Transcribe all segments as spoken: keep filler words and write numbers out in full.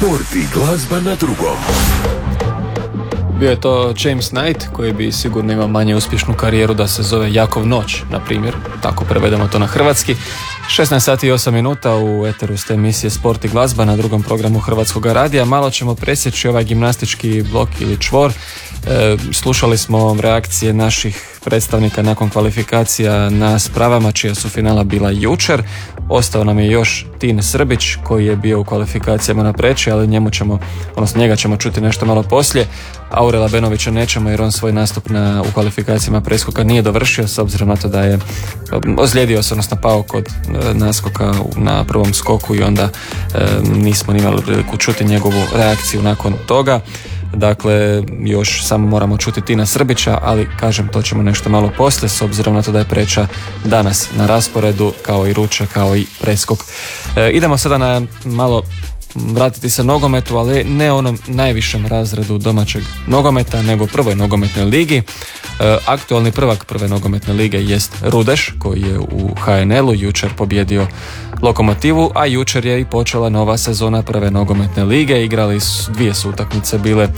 Sport i glazba na drugom. Bio je to James Knight, koji bi sigurno imao manje uspješnu karijeru da se zove Jakov Noć, na primjer, tako prevedemo to na hrvatski. šesnaest sati i osam minuta u eteru ste emisije Sport i glazba na drugom programu Hrvatskog radija. Malo ćemo presjeći ovaj gimnastički blok ili čvor. E, slušali smo reakcije naših predstavnika nakon kvalifikacija na spravama čija su finala bila jučer. Ostao nam je još Tin Srbić koji je bio u kvalifikacijama na preći, ali njemu ćemo, odnosno njega ćemo čuti nešto malo poslije. Aurela Benovića nećemo jer on svoj nastup na, u kvalifikacijama preskoka nije dovršio s obzirom na to da je ozlijedio se, odnosno pao kod naskoka na prvom skoku i onda e, nismo imali priliku čuti njegovu reakciju nakon toga. Dakle, još samo moramo čuti Tina Srbića, ali kažem, to ćemo nešto malo poslije s obzirom na to da je preča danas na rasporedu, kao i ruča, kao i preskok. E, idemo sada na malo vratiti se nogometu, ali ne onom najvišem razredu domaćeg nogometa, nego prvoj nogometnoj ligi. E, aktualni prvak prve nogometne lige jest Rudeš, koji je u ha en el-u jučer pobjedio Lokomotivu, a jučer je i počela nova sezona prve nogometne lige. Igrali su, dvije su utakmice bile e,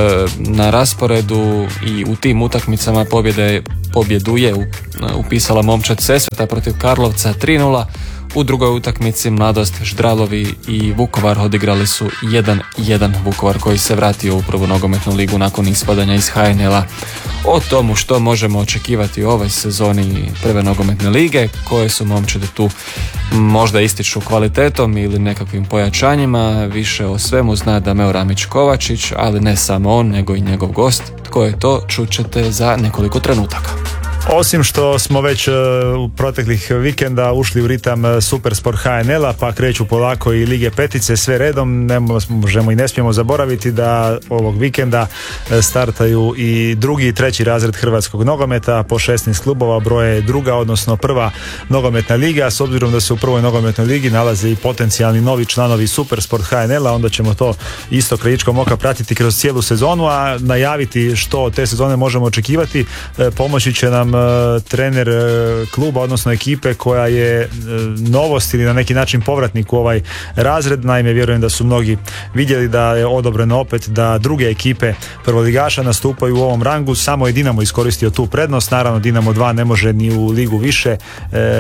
na rasporedu i u tim utakmicama pobjede, pobjedu je upisala momčad Sesveta protiv Karlovca tri nula. U drugoj utakmici Mladost, Ždralovi i Vukovar odigrali su jedan jedan. Vukovar koji se vratio u prvu nogometnu ligu nakon ispadanja iz ha en el-a. O tomu što možemo očekivati u ovoj sezoni prve nogometne lige, koje su momčade tu možda ističu kvalitetom ili nekakvim pojačanjima, više o svemu zna Dameo Ramić-Kovačić, ali ne samo on, nego i njegov gost. Tko je to, čućete za nekoliko trenutaka. Osim što smo već u proteklih vikenda ušli u ritam Supersport ha en el-a, pa kreću polako i Lige petice, sve redom, ne možemo i ne smijemo zaboraviti da ovog vikenda startaju i drugi i treći razred hrvatskog nogometa, po šesnaest klubova, broje druga, odnosno prva nogometna liga. S obzirom da se u prvoj nogometnoj ligi nalaze i potencijalni novi članovi Supersport ha en el-a, onda ćemo to isto krajičkom oka pratiti kroz cijelu sezonu, a najaviti što od te sezone možemo očekivati pomoći će nam trener kluba, odnosno ekipe koja je novost ili na neki način povratnik u ovaj razred. Naime, vjerujem da su mnogi vidjeli da je odobreno opet da druge ekipe prvoligaša nastupaju u ovom rangu. Samo je Dinamo iskoristio tu prednost. Naravno, Dinamo dva ne može ni u ligu više, e,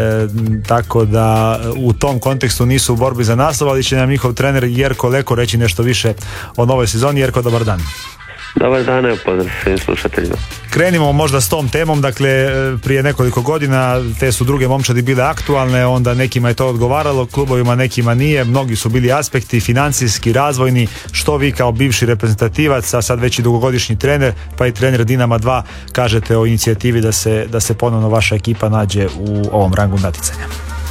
tako da u tom kontekstu nisu u borbi za naslov, ali će nam njihov trener Jerko Leko reći nešto više o novoj sezoni. Jerko, dobar dan. Dobar dan, evo pozdrav svim slušateljima. Krenimo možda s tom temom, dakle prije nekoliko godina te su druge momčadi bile aktualne, onda nekima je to odgovaralo, klubovima nekima nije, mnogi su bili aspekti financijski, razvojni. Što vi kao bivši reprezentativac, a sad već i dugogodišnji trener, pa i trener Dinama dva, kažete o inicijativi da se, da se ponovno vaša ekipa nađe u ovom rangu natjecanja?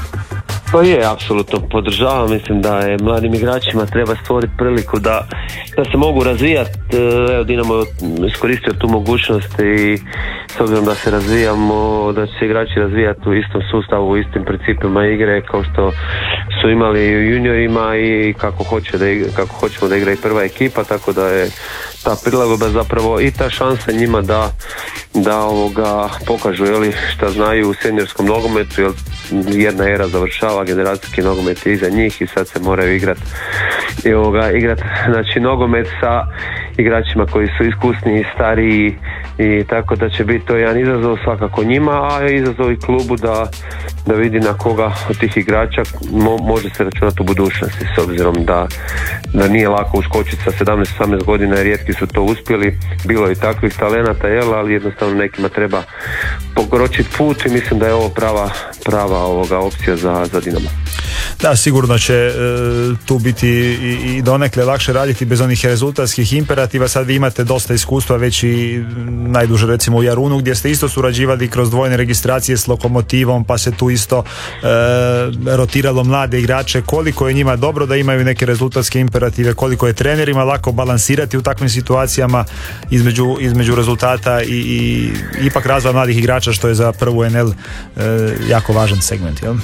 Pa je, apsolutno podržavam, mislim da je mladim igračima treba stvoriti priliku da, da se mogu razvijati. Evo, Dinamo je iskoristio tu mogućnost i s obzirom da se razvijamo, da će se igrači razvijati u istom sustavu, u istim principima igre kao što su imali i u juniorima i kako, hoće da igra, kako hoćemo da igra i prva ekipa, tako da je ta prilagodba zapravo i ta šansa njima da, da ovoga pokažu jeli, šta znaju u seniorskom nogometu, jer jedna era završava, generacijski nogomet je iza njih i sad se moraju igrati i ovoga, igrat, znači nogomet sa igračima koji su iskusniji, stariji, i tako da će biti to jedan izazov svakako njima, a izazov i klubu da, da vidi na koga od tih igrača mo, može se računati u budućnosti, s obzirom da, da nije lako uskočiti sa sedamnaest osamnaest godina, rijetki su to uspjeli, bilo je i takvih talenata, jel, ali jednostavno nekima treba pokročiti put i mislim da je ovo prava, prava ovoga opcija za, za Dinamo. Da, sigurno će e, tu biti i, i donekle lakše raditi bez onih rezultatskih imperativa. Sad vi imate dosta iskustva već i najduže recimo u Jarunu, gdje ste isto surađivali kroz dvojne registracije s Lokomotivom, pa se tu isto e, rotiralo mlade igrače. Koliko je njima dobro da imaju neke rezultatske imperative, koliko je trenerima lako balansirati u takvim situacijama između, između rezultata i, i ipak razvoja mladih igrača, što je za prvu en el e, jako važan segment, jel?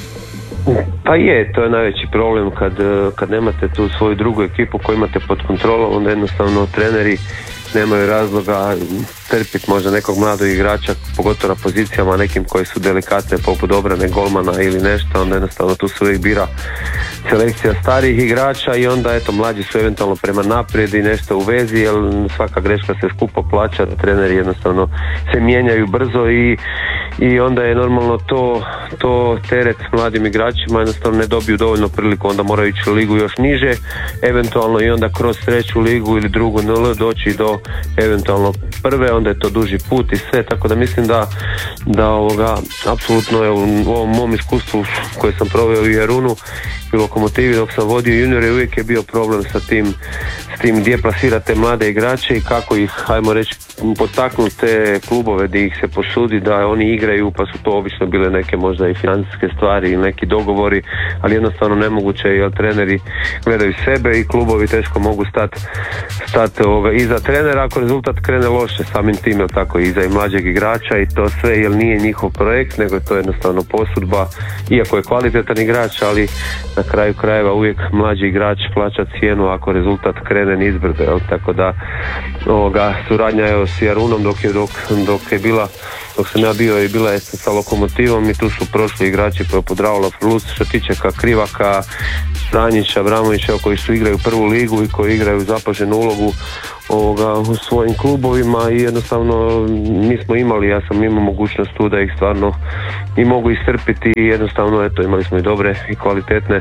Pa je, to je najveći problem kad, kad nemate tu svoju drugu ekipu koju imate pod kontrolom, onda jednostavno treneri nemaju razloga istrpiti možda nekog mladog igrača, pogotovo na pozicijama nekim koje su delikatne poput obrane, golmana ili nešto, onda jednostavno tu se uvijek bira selekcija starijih igrača i onda eto mlađi su eventualno prema naprijed i nešto u vezi, jer svaka greška se skupo plaća, treneri jednostavno se mijenjaju brzo i, i onda je normalno to, to teret mladim igračima, jednostavno ne dobiju dovoljno priliku, onda moraju ići u ligu još niže, eventualno i onda kroz treću ligu ili drugu N L doći do eventualno prve, onda je to duži put i sve, tako da mislim da, da ovoga, apsolutno je u ovom mom iskustvu koje sam proveo u Jarunu i Lokomotivi dok sam vodio juniore, uvijek je bio problem sa tim, s tim gdje plasirate mlade igrače i kako ih, hajmo reći, potaknuti te klubove gdje ih se posudi da oni igraju, pa su to obično bile neke možda i financijske stvari ili neki dogovori, ali jednostavno nemoguće jer treneri gledaju sebe i klubovi teško mogu stati stat, iza trenera ako rezultat krene loše, samim tim je tako iza i mlađeg igrača i to sve, jer nije njihov projekt nego je to jednostavno posudba, iako je kvalitetan igrač, ali na kraju krajeva uvijek mlađi igrač plaća cijenu ako rezultat krene nizbrdo, jel? Tako da ovoga, suradnja je s Jarunom dok je, dok, dok je bila dok sam ja bio i bila je sa Lokomotivom i tu su prošli igrači poput Raula Frlus, Šatičeka, Krivaka, Franjića, Abramovića koji su igraju prvu ligu i koji igraju zapaženu ulogu ovoga, u svojim klubovima i jednostavno mi smo imali, ja sam imao mogućnost tu da ih stvarno i mogu istrpiti i jednostavno eto imali smo i dobre i kvalitetne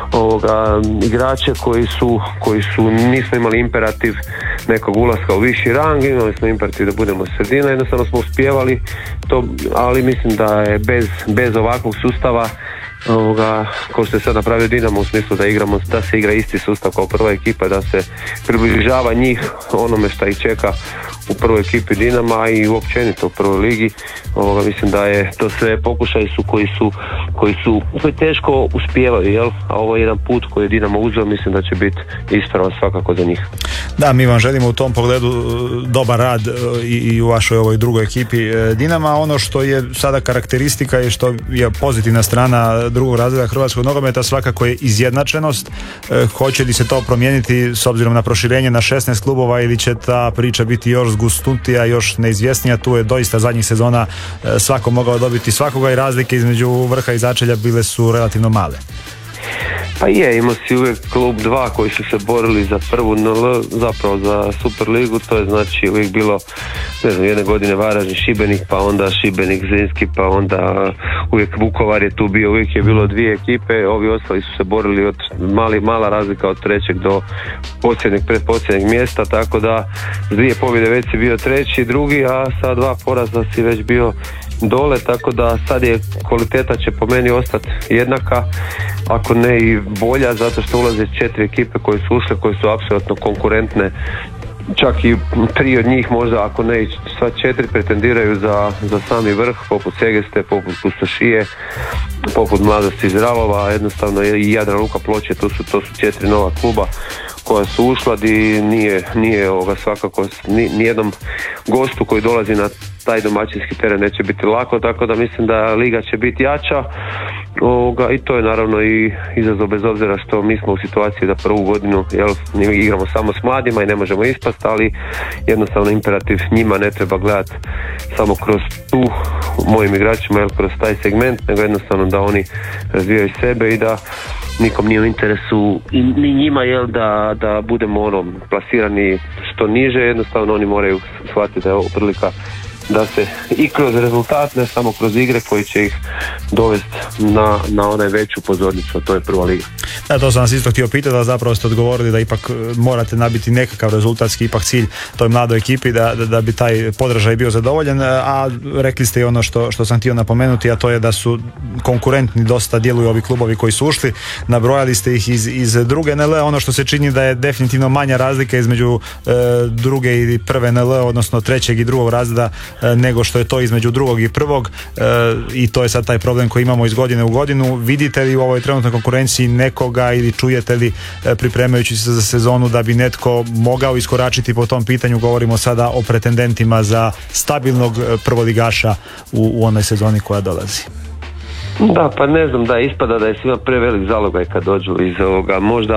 ovoga, igrače koji su, koji su nismo imali imperativ nekog ulaska u viši rang, imali smo imperativ da budemo sredina, jednostavno smo uspijevali to, ali mislim da je bez, bez ovakvog sustava ovoga, kao što je sad napravio Dinamo u smislu da igramo, da se igra isti sustav kao prva ekipa, da se približava njih onome što ih čeka u prvoj ekipi Dinama i uopćenito u prvoj ligi. Ovoga, mislim da je to sve pokušaj su koji su koji su koji teško uspijevaju, jel? A ovo je jedan put koji je Dinamo uzeo, mislim da će biti ispravan svakako za njih. Da, mi vam želimo u tom pogledu dobar rad i, i u vašoj ovoj drugoj ekipi Dinama. Ono što je sada karakteristika i što je pozitivna strana drugog razreda hrvatskog nogometa svakako je izjednačenost. E, hoće li se to promijeniti s obzirom na proširenje na šesnaest klubova ili će ta priča biti još zgusnutija, još neizvjesnija? Tu je doista zadnjih sezona e, svako mogao dobiti svakoga i razlike između vrha i začelja bile su relativno male. Pa je, imao si uvijek klub dva koji su se borili za prvu N L, zapravo za Superligu, to je znači uvijek bilo, ne znam, jedne godine Varaždin, Šibenik, pa onda Šibenik, Zrinski, pa onda uvijek Vukovar je tu bio, uvijek je bilo dvije ekipe, ovi ostali su se borili od mali, mala razlika od trećeg do posljednjeg, predposljednjeg mjesta, tako da s dvije pobjede već si bio treći, drugi, a sa dva poraza si već bio dole, tako da sad je kvaliteta će po meni ostati jednaka, ako ne i bolja, zato što ulaze četiri ekipe koje su ušle, koje su apsolutno konkurentne, čak i tri od njih možda, ako ne i sva četiri pretendiraju za, za sami vrh, poput Segeste, poput Pustošije, poput Mladosti iz Ralova, jednostavno i Jadran Luka Ploče, to su, to su četiri nova kluba koja su ušla i nije, nije ovoga svakako ni, nijednom gostu koji dolazi na taj domaćinski teren neće biti lako, tako da mislim da liga će biti jača ovoga, i to je naravno i izazov bez obzira što mi smo u situaciji da prvu godinu jel, igramo samo s mladima i ne možemo ispast, ali jednostavno imperativ njima ne treba gledati samo kroz tu mojim igračima jel, kroz taj segment, nego jednostavno da oni razvijaju sebe i da nikom nije u interesu i ni njima jel, da, da budemo ono, plasirani što niže, jednostavno oni moraju shvatiti da je ovo prilika da se i kroz rezultat, ne samo kroz igre koji će ih dovesti na, na onaj veću pozornicu, a to je prva liga. Da, to sam vas isto htio pitati, da zapravo ste odgovorili da ipak morate nabiti nekakav rezultatski ipak cilj toj mladoj ekipi da, da, da bi taj podražaj bio zadovoljen, a rekli ste i ono što, što sam htio napomenuti, a to je da su konkurentni dosta djeluju ovi klubovi koji su ušli, nabrojali ste ih iz, iz druge N L, ono što se čini da je definitivno manja razlika između e, druge i prve N L, odnosno trećeg i drugog razreda e, nego što je to između drugog i prvog e, i to je sad taj problem koji imamo iz godine u godinu. Vidite li u ovoj trenutnoj konkurenciji nekoga ili čujete li e, pripremajući se za sezonu da bi netko mogao iskoračiti po tom pitanju? Govorimo sada o pretendentima za stabilnog prvoligaša u, u onoj sezoni koja dolazi. Da, pa ne znam, da ispada da je svima prevelik zalogaj kad dođu iz ovoga, možda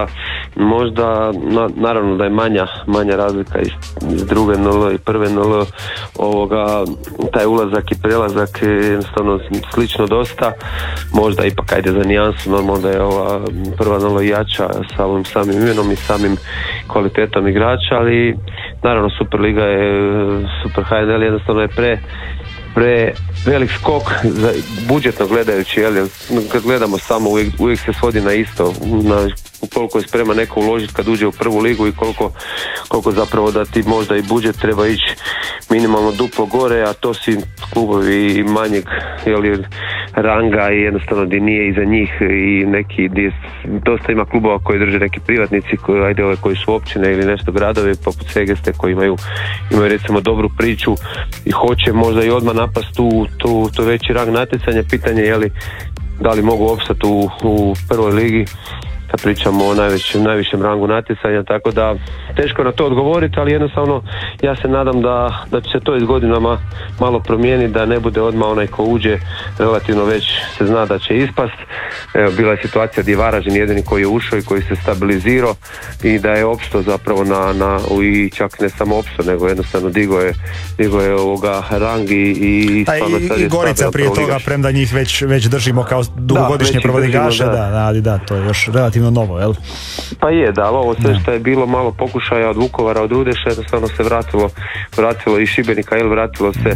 možda, na, naravno da je manja, manja razlika iz, iz druge N L i prve N L, ovoga, taj ulazak i prelazak je jednostavno slično dosta, možda ipak ajde za nijansu, normalno da je ova prva N L jača sa ovim samim imenom i samim kvalitetom igrača, ali naravno Superliga je, Super H N L jednostavno je pre pre velik skok za, budžetno gledajući, jel, kad gledamo samo uvijek, uvijek se svodi na isto, na koliko je sprema neko uložiti kad uđe u prvu ligu i koliko, koliko zapravo da ti možda i budžet treba ići minimalno duplo gore, a to si klubovi manjeg, jel, ranga i jednostavno di nije iza njih i neki, di dosta ima klubova koji drže neki privatnici koji, ajde, ove, koji su općine ili nešto gradovi poput Segeste koji imaju, imaju recimo dobru priču i hoće možda i odmah napast tu, tu, tu veći rang natjecanja. Pitanje je li da li mogu opstati u, u prvoj ligi kad pričamo o najvećem, najvišem rangu natjecanja, tako da teško na to odgovoriti, ali jednostavno ja se nadam da, da će se to iz godinama malo promijeniti, da ne bude odmah onaj ko uđe relativno već se zna da će ispast. Evo, bila je situacija gdje je Varaždin jedini koji je ušao i koji se stabilizirao i da je opsto zapravo na, na i čak ne samo opsto, nego jednostavno digo je, digo je ovoga rang i, i, A i, i Gorica prije toga, premda njih već, već držimo kao dugogodišnje prvoligaše, da, da, ali da, to je još relativno novo, jel? Pa je, da, ovo sve što je bilo malo pokušaja od Vukovara, od Rudeša, jednostavno se vratilo, vratilo i Šibenika, jel, vratilo se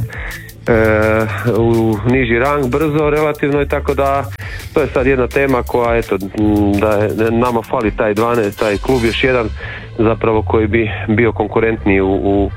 e, u niži rang brzo, relativno, i tako da to je sad jedna tema koja, eto, da, je, da nama fali taj dvanaest, taj klub još jedan zapravo koji bi bio konkurentniji u, u,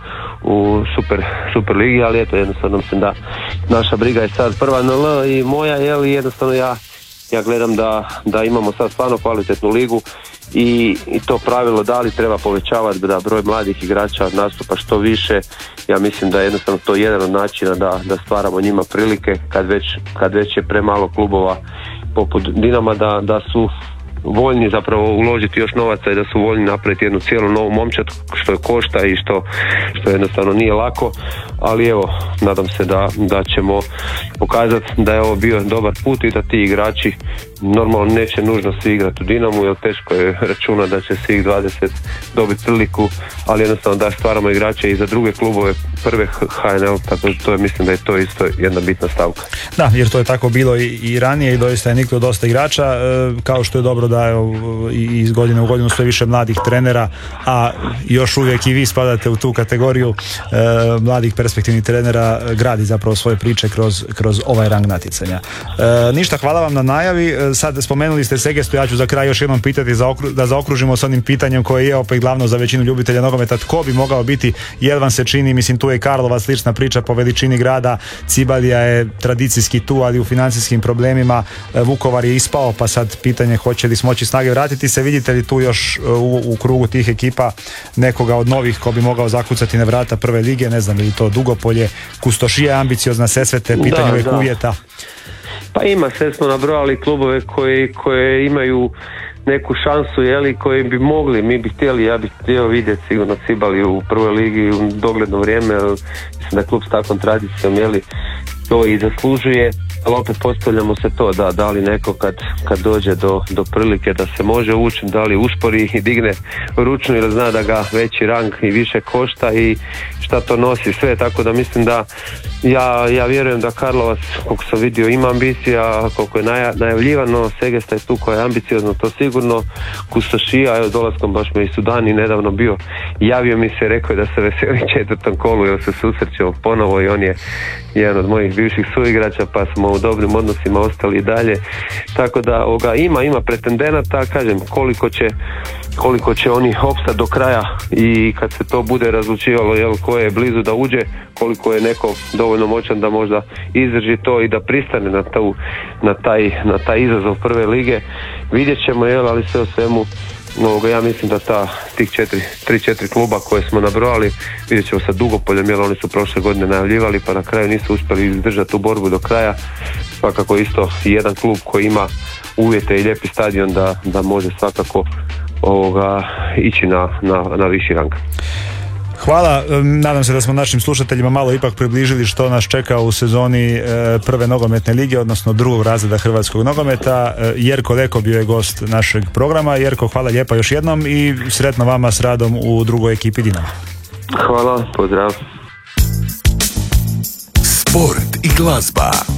u super, super ligi, ali eto, jednostavno mislim da naša briga je sad prva N L i moja, jel, i jednostavno ja Ja gledam da, da imamo sad stvarno kvalitetnu ligu i, i to pravilo da li treba povećavati da broj mladih igrača nastupa što više. Ja mislim da je jednostavno to jedan od načina da, da stvaramo njima prilike kad već, kad već je premalo klubova poput Dinama da, da su voljni zapravo uložiti još novaca i da su voljni napraviti jednu cijelu novu momčad što je košta i što, što jednostavno nije lako, ali evo, nadam se da, da ćemo pokazati da je ovo bio dobar put i da ti igrači normalno neće nužno svi igrati u Dinamu, jer teško je računa da će svih dvadeset dobiti priliku, ali jednostavno da stvaramo igrače i za druge klubove prve H N L, tako to je, mislim da je to isto jedna bitna stavka. Da, jer to je tako bilo i, i ranije i doista je niklo dosta igrača, e, kao što je dobro da je i iz godine u godinu sve više mladih trenera, a još uvijek i vi spadate u tu kategoriju e, mladih perspektivnih trenera, gradi zapravo svoje priče kroz, kroz ovaj rang natjecanja. E, ništa, hvala vam na najavi. Sad spomenuli ste Segestu, ja ću za kraj još jednom pitati za okru, da zaokružimo s onim pitanjem koje je opet glavno za većinu ljubitelja nogometa, tko bi mogao biti, jel vam se čini, mislim tu je Karlovac slična priča po veličini grada, Cibalija je tradicijski tu, ali u financijskim problemima, Vukovar je ispao, pa sad pitanje hoće li smoći snage vratiti se, vidite li tu još u, u krugu tih ekipa nekoga od novih ko bi mogao zakucati na vrata prve lige, ne znam, ili to Dugopolje, Kustošija, ambiciozna Sesvete, pitanje uvijek uvjeta. Pa ima, sve smo nabrojali klubove koji, koje imaju neku šansu, jeli, koji bi mogli, mi bi htjeli, ja bih htio vidjeti sigurno Cibali u prvoj ligi u dogledno vrijeme, mislim da klub s takvom tradicijom, jeli, to i zaslužuje, ali opet postavljamo se to, da, da li neko kad, kad dođe do, do prilike da se može ući, da li uspori i digne ručnu ili zna da ga veći rang i više košta i šta to nosi sve, tako da mislim da ja, ja vjerujem da Karlovac, koliko sam vidio, ima ambicija, koliko je naja, najavljivano, Segesta je tu koja je ambiciozno, to sigurno, Kustošija, evo dolaskom baš me i Sudani nedavno bio, javio mi se, rekao je da se veseli četvrtom kolu jer se susrećemo ponovo i on je jedan od mojih bivših suigrača, pa smo u dobrim odnosima ostali i dalje, tako da ovoga, ima, ima pretendenata, kažem, koliko će koliko će oni opstati do kraja i kad se to bude razlučivalo, jel, ko je blizu da uđe, koliko je neko dovoljno moćan da možda izdrži to i da pristane na, tu, na, taj, na taj izazov prve lige, vidjet ćemo, jel, ali sve o svemu ovoga, ja mislim da ta, tih četiri, tri, četiri kluba koje smo nabrojali, vidjet ćemo sa Dugopoljem, jer oni su prošle godine najavljivali pa na kraju nisu uspjeli izdržati tu borbu do kraja, svakako isto jedan klub koji ima uvjete i lijepi stadion da, da može svakako ovoga, ići na, na, na viši rang. Hvala, nadam se da smo našim slušateljima malo ipak približili što nas čeka u sezoni prve nogometne lige, odnosno drugog razreda hrvatskog nogometa. Jerko Leko bio je gost našeg programa. Jerko, hvala lijepa još jednom i sretno vama s radom u drugoj ekipi Dinama. Hvala, pozdrav. Sport i glazba.